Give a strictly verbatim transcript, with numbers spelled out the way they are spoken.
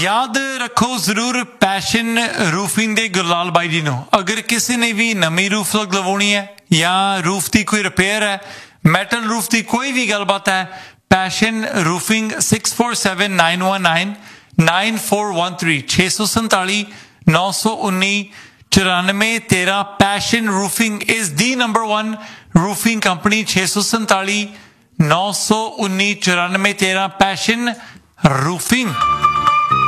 याद रखो जरूर passion roofing they Gurlal by ji no अगर किसी ने भी नवी रूफ लगवानी है या रूफ की कोई रिपेयर है मैटल रूफ की कोई भी गलबात है passion roofing six four seven nine one nine nine four one three छे सौ संताली नौ सौ उन्नी चौरानवे तेरह passion roofing is the number one roofing company छे सौ संताली नौ सौ उन्नी चौरानवे तेरह पैशन रूफिंग